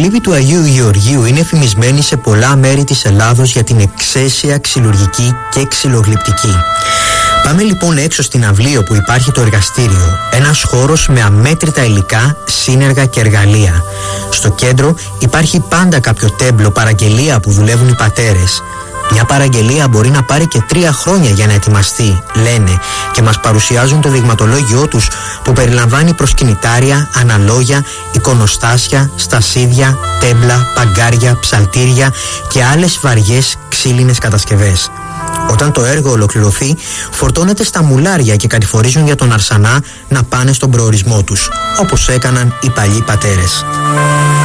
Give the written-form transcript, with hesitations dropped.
λίμνη του Αγίου Γεωργίου είναι φημισμένη σε πολλά μέρη της Ελλάδος για την εξαίσια ξυλουργική και ξυλογλυπτική. Πάμε λοιπόν έξω στην αυλή όπου υπάρχει το εργαστήριο, ένας χώρος με αμέτρητα υλικά, σύνεργα και εργαλεία. Στο κέντρο υπάρχει πάντα κάποιο τέμπλο, παραγγελία που δουλεύουν οι πατέρες. Μια παραγγελία μπορεί να πάρει και 3 χρόνια για να ετοιμαστεί, λένε, και μας παρουσιάζουν το δειγματολόγιό τους που περιλαμβάνει προσκυνητάρια, αναλόγια, εικονοστάσια, στασίδια, τέμπλα, παγκάρια, ψαλτήρια και άλλες βαριές ξύλινες κατασκευές. Όταν το έργο ολοκληρωθεί, φορτώνεται στα μουλάρια και κατηφορίζουν για τον αρσανά να πάνε στον προορισμό τους, όπως έκαναν οι παλιοί πατέρες.